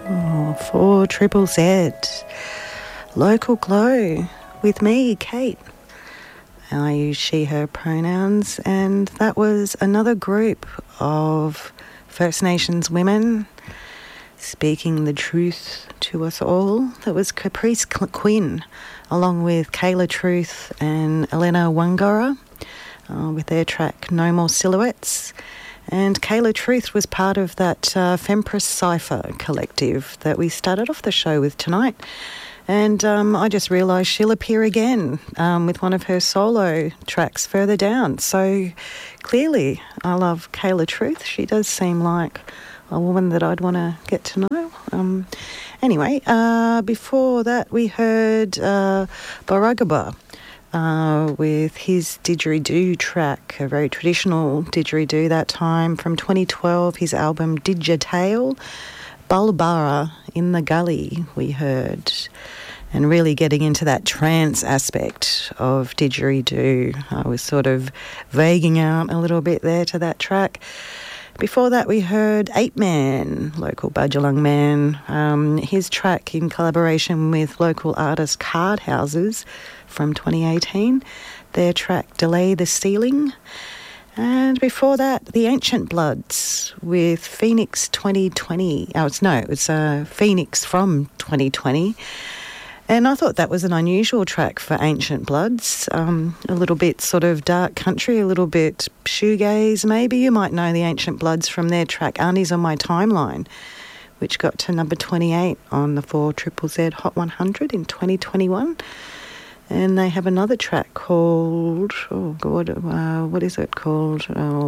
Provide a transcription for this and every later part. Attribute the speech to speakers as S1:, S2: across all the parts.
S1: For Triple Z, Local Glow, with me, Kate. I use she, her pronouns, and that was another group of First Nations women speaking the truth to us all. That was Caprice Quinn, along with Kayla Truth and Elena Wangara, with their track No More Silhouettes. And Kayla Truth was part of that Fempress Cypher collective that we started off the show with tonight. And I just realised she'll appear again with one of her solo tracks further down. So clearly I love Kayla Truth. She does seem like a woman that I'd want to get to know. Anyway, before that we heard Baragaba with his didgeridoo track, a very traditional didgeridoo that time, from 2012, his album Digitale. Bulbara in the Gully we heard, and really getting into that trance aspect of didgeridoo. I was sort of vaguing out a little bit there to that track. Before that we heard Ape Man, local Budjalung man, his track in collaboration with local artist Card Houses from 2018, their track Delay the Ceiling. And before that, The Ancient Bloods with Phoenix 2020. It's Phoenix from 2020. And I thought that was an unusual track for Ancient Bloods. A little bit sort of dark country, a little bit shoegaze maybe. You might know the Ancient Bloods from their track Auntie's on My Timeline, which got to number 28 on the 4ZZZ Hot 100 in 2021. And they have another track called, what is it called?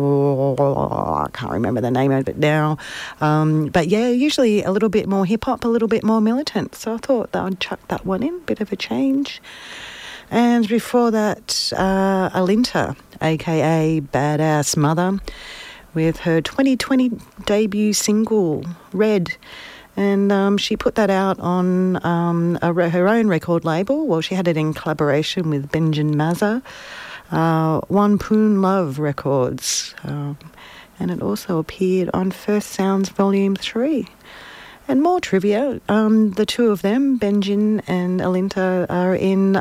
S1: I can't remember the name of it now. But yeah, usually a little bit more hip-hop, a little bit more militant. So I thought that I'd chuck that one in, bit of a change. And before that, Alinta, a.k.a. Badass Mother, with her 2020 debut single, Red. And she put that out on her own record label. Well, she had it in collaboration with Benjamin Mazza, One Poon Love Records. And it also appeared on First Sounds Volume 3. And more trivia, the two of them, Benjin and Alinta, are in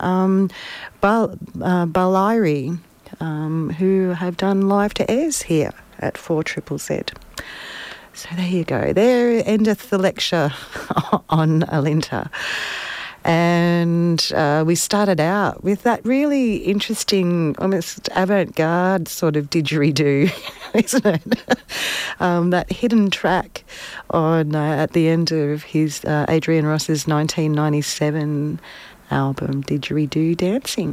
S1: Balairi, who have done live to airs here at 4ZZZ. So there you go. There endeth the lecture on Alinta. And we started out with that really interesting, almost avant-garde sort of didgeridoo, isn't it? That hidden track on at the end of his Adrian Ross's 1997 album, Didgeridoo Dancing.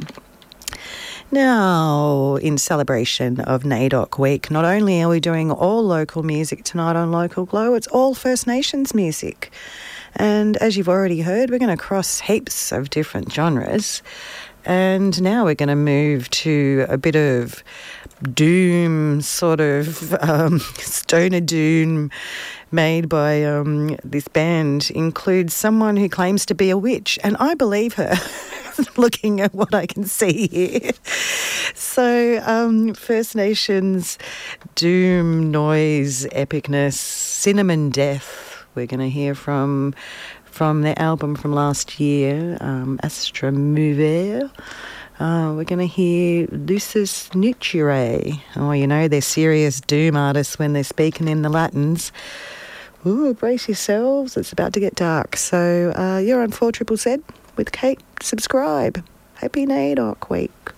S1: Now, in celebration of NAIDOC Week, not only are we doing all local music tonight on Local Glow, it's all First Nations music. And as you've already heard, we're going to cross heaps of different genres. And now we're going to move to a bit of doom, sort of stoner doom, made by this band. Includes someone who claims to be a witch, and I believe her, looking at what I can see here. So First Nations doom, noise, epicness, Cinnamon Death, we're going to hear from their album from last year, Astra Mover. We're going to hear Lucis Nuture. Oh, you know, they're serious doom artists when they're speaking in the Latins. Ooh, brace yourselves, it's about to get dark. So you're on 4ZZZ with Kate. Subscribe. Happy NAIDOC Week.